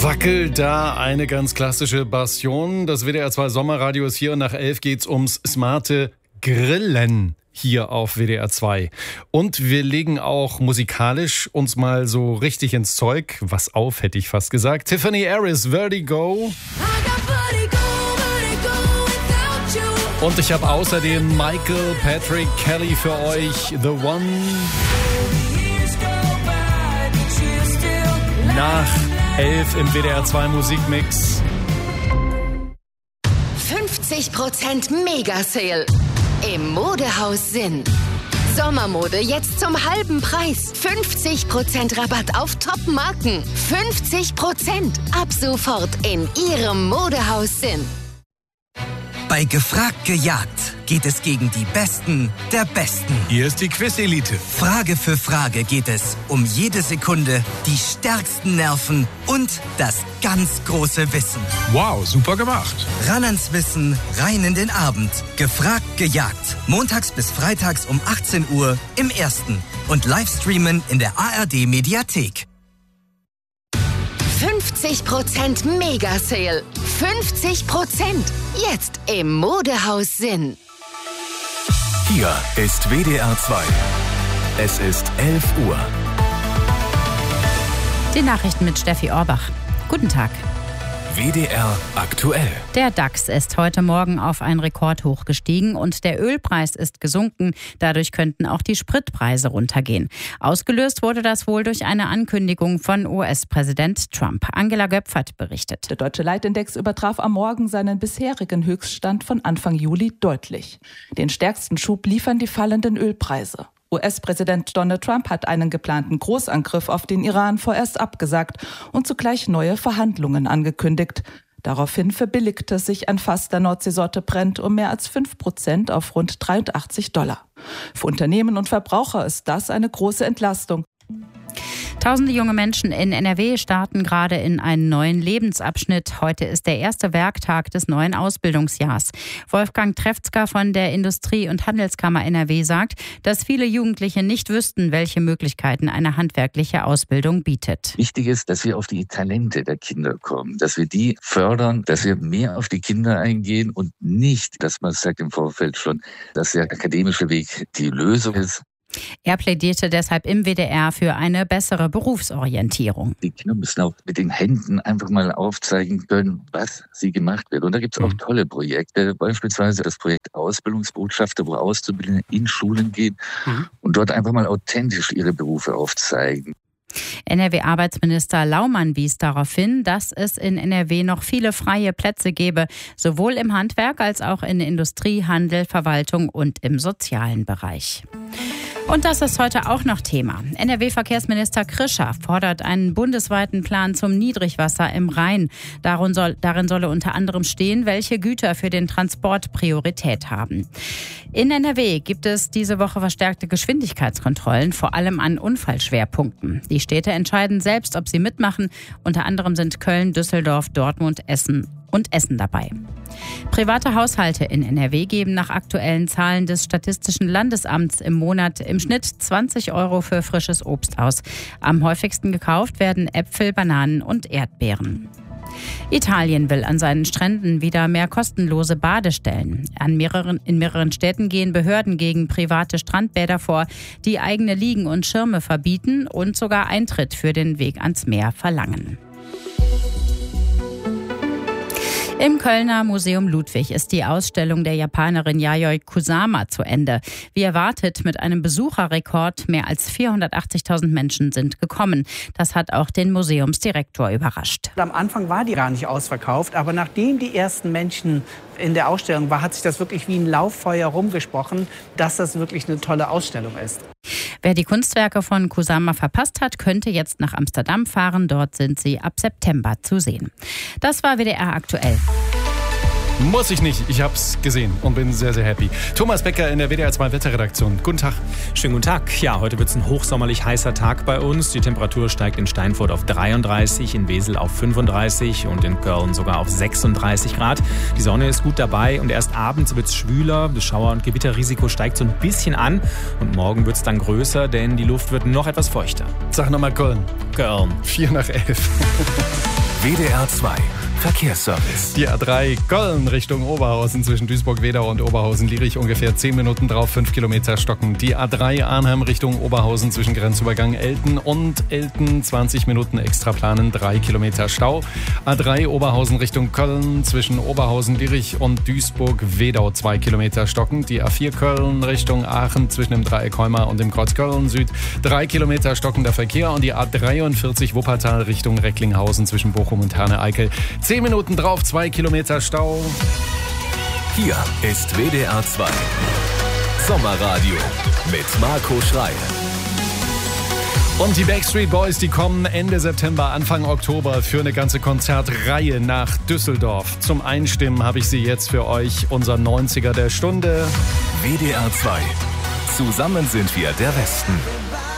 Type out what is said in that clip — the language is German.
Wackelt da eine ganz klassische Bastion. Das WDR 2 Sommerradio ist hier und nach 11 geht's ums smarte Grillen hier auf WDR 2. Und wir legen auch musikalisch uns mal so richtig ins Zeug. Was auf, hätte ich fast gesagt. Tiffany Harris, Vertigo. Und ich habe außerdem Michael Patrick Kelly für euch, The One. Nach 11 im WDR 2 Musikmix. 50% Mega-Sale im Modehaus Sinn. Sommermode jetzt zum halben Preis. 50% Rabatt auf Top-Marken. 50% ab sofort in Ihrem Modehaus Sinn. Bei Gefragt gejagt geht es gegen die Besten der Besten. Hier ist die Quiz-Elite. Frage für Frage geht es um jede Sekunde, die stärksten Nerven und das ganz große Wissen. Wow, super gemacht. Ran ans Wissen, rein in den Abend. Gefragt gejagt. Montags bis freitags um 18 Uhr im Ersten. Und Livestreamen in der ARD-Mediathek. 50% Mega-Sale. 50%. Jetzt im Modehaus Sinn. Hier ist WDR 2. Es ist 11 Uhr. Die Nachrichten mit Steffi Orbach. Guten Tag. WDR aktuell. Der DAX ist heute Morgen auf ein Rekordhoch gestiegen und der Ölpreis ist gesunken. Dadurch könnten auch die Spritpreise runtergehen. Ausgelöst wurde das wohl durch eine Ankündigung von US-Präsident Trump. Angela Göpfert berichtet. Der deutsche Leitindex übertraf am Morgen seinen bisherigen Höchststand von Anfang Juli deutlich. Den stärksten Schub liefern die fallenden Ölpreise. US-Präsident Donald Trump hat einen geplanten Großangriff auf den Iran vorerst abgesagt und zugleich neue Verhandlungen angekündigt. Daraufhin verbilligte sich ein Fass der Nordseesorte Brent um mehr als 5% auf rund $83. Für Unternehmen und Verbraucher ist das eine große Entlastung. Tausende junge Menschen in NRW starten gerade in einen neuen Lebensabschnitt. Heute ist der erste Werktag des neuen Ausbildungsjahrs. Wolfgang Trefzger von der Industrie- und Handelskammer NRW sagt, dass viele Jugendliche nicht wüssten, welche Möglichkeiten eine handwerkliche Ausbildung bietet. Wichtig ist, dass wir auf die Talente der Kinder kommen, dass wir die fördern, dass wir mehr auf die Kinder eingehen und nicht, dass man sagt im Vorfeld schon, dass der akademische Weg die Lösung ist. Er plädierte deshalb im WDR für eine bessere Berufsorientierung. Die Kinder müssen auch mit den Händen einfach mal aufzeigen können, was sie gemacht wird. Und da gibt es auch tolle Projekte, beispielsweise das Projekt Ausbildungsbotschafter, wo Auszubildende in Schulen gehen und dort einfach mal authentisch ihre Berufe aufzeigen. NRW-Arbeitsminister Laumann wies darauf hin, dass es in NRW noch viele freie Plätze gäbe, sowohl im Handwerk als auch in Industrie, Handel, Verwaltung und im sozialen Bereich. Und das ist heute auch noch Thema. NRW-Verkehrsminister Krischer fordert einen bundesweiten Plan zum Niedrigwasser im Rhein. Darin solle unter anderem stehen, welche Güter für den Transport Priorität haben. In NRW gibt es diese Woche verstärkte Geschwindigkeitskontrollen, vor allem an Unfallschwerpunkten. Die Städte entscheiden selbst, ob sie mitmachen. Unter anderem sind Köln, Düsseldorf, Dortmund, Essen dabei. Private Haushalte in NRW geben nach aktuellen Zahlen des Statistischen Landesamts im Monat im Schnitt 20 € für frisches Obst aus. Am häufigsten gekauft werden Äpfel, Bananen und Erdbeeren. Italien will an seinen Stränden wieder mehr kostenlose Badestellen. In mehreren Städten gehen Behörden gegen private Strandbäder vor, die eigene Liegen und Schirme verbieten und sogar Eintritt für den Weg ans Meer verlangen. Im Kölner Museum Ludwig ist die Ausstellung der Japanerin Yayoi Kusama zu Ende. Wie erwartet mit einem Besucherrekord, mehr als 480.000 Menschen sind gekommen. Das hat auch den Museumsdirektor überrascht. Am Anfang war die gar nicht ausverkauft, aber nachdem die ersten Menschen in der Ausstellung war, hat sich das wirklich wie ein Lauffeuer rumgesprochen, dass das wirklich eine tolle Ausstellung ist. Wer die Kunstwerke von Kusama verpasst hat, könnte jetzt nach Amsterdam fahren. Dort sind sie ab September zu sehen. Das war WDR aktuell. Muss ich nicht. Ich hab's gesehen und bin sehr, sehr happy. Thomas Becker in der WDR 2 Wetterredaktion. Guten Tag. Schönen guten Tag. Ja, heute wird's ein hochsommerlich heißer Tag bei uns. Die Temperatur steigt in Steinfurt auf 33, in Wesel auf 35 und in Köln sogar auf 36 Grad. Die Sonne ist gut dabei und erst abends wird's schwüler. Das Schauer- und Gewitterrisiko steigt so ein bisschen an und morgen wird's dann größer, denn die Luft wird noch etwas feuchter. Sag nochmal Köln. Köln. 4 nach 11. WDR 2 Verkehrsservice. Die A3 Köln Richtung Oberhausen zwischen Duisburg-Wedau und Oberhausen-Lierich ungefähr 10 Minuten drauf, 5 Kilometer stocken. Die A3 Arnhem Richtung Oberhausen zwischen Grenzübergang Elten und Elten 20 Minuten extra planen, 3 Kilometer Stau. A3 Oberhausen Richtung Köln zwischen Oberhausen-Lierich und Duisburg-Wedau 2 Kilometer stocken. Die A4 Köln Richtung Aachen zwischen dem Dreieck Heuma und dem Kreuz Köln Süd 3 Kilometer stockender Verkehr. Und die A43 Wuppertal Richtung Recklinghausen zwischen Bochum und Herne-Eickel 10 Minuten drauf, 2 Kilometer Stau. Hier ist WDR 2 Sommerradio mit Marco Schreil. Und die Backstreet Boys, die kommen Ende September, Anfang Oktober für eine ganze Konzertreihe nach Düsseldorf. Zum Einstimmen habe ich sie jetzt für euch, unser 90er der Stunde. WDR 2. Zusammen sind wir der Westen.